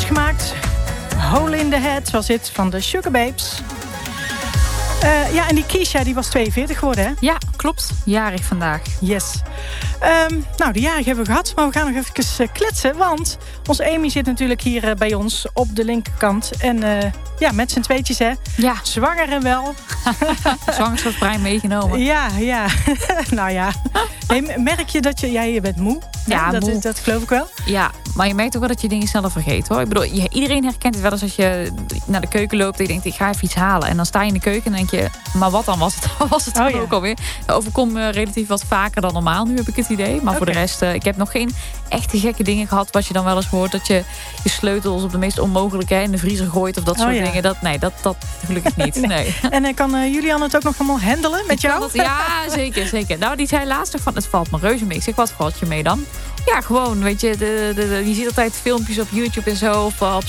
gemaakt. Hole in the Head was dit van de Sugar Babes. En die Keisha die was 42 geworden, hè? Ja, klopt. Jarig vandaag. Yes. De jarig hebben we gehad, maar we gaan nog even kletsen. Want onze Amy zit natuurlijk hier bij ons op de linkerkant. En met z'n tweetjes, hè? Ja. Zwanger en wel. Zwangerschapsbrein meegenomen. Ja. Nou ja. Hey, merk je dat je bent moe? Ja, dat, moe. Dat geloof ik wel. Ja, maar je merkt ook wel dat je dingen sneller vergeet, hoor. Ik bedoel, iedereen herkent het wel eens als je naar de keuken loopt en je denkt, ik ga even iets halen. En dan sta je in de keuken en denk je, maar wat dan was het dan ook alweer? Dat overkomt me relatief wat vaker dan normaal, nu heb ik het idee. Maar voor de rest, ik heb nog geen echte gekke dingen gehad, wat je dan wel eens hoort, dat je je sleutels op de meest onmogelijke in de vriezer gooit of dat soort dingen. Dat gelukkig niet. Nee. En kan Julian het ook nog allemaal handelen met jou? Ja, zeker. Nou, die zei laatst van, het valt me reuze mee. Ik zeg, wat valt je mee dan? Ja, gewoon, weet je, je ziet altijd filmpjes op YouTube en zo, of op